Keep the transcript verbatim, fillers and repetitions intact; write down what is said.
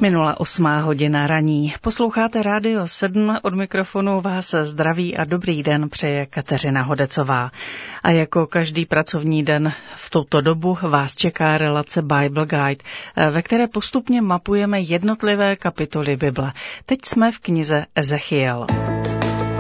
Teď minula osmá hodina raní. Posloucháte Rádio sedm, od mikrofonu vás zdraví a dobrý den přeje Kateřina Hodecová. A jako každý pracovní den v tuto dobu vás čeká relace Bible Guide, ve které postupně mapujeme jednotlivé kapitoly Bible. Teď jsme v knize Ezechiel.